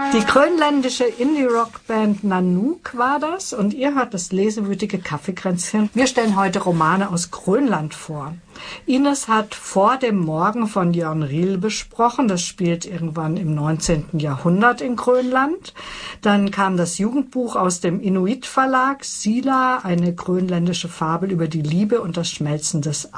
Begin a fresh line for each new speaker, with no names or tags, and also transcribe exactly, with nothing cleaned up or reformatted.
Die grönländische Indie-Rock-Band Nanook war das und ihr hört das lesewütige Kaffeekränzchen. Wir stellen heute Romane aus Grönland vor. Ines hat Vor dem Morgen von Jørn Riel besprochen. Das spielt irgendwann im neunzehnten Jahrhundert in Grönland. Dann kam das Jugendbuch aus dem Inuit Verlag, Sila, eine grönländische Fabel über die Liebe und das Schmelzen des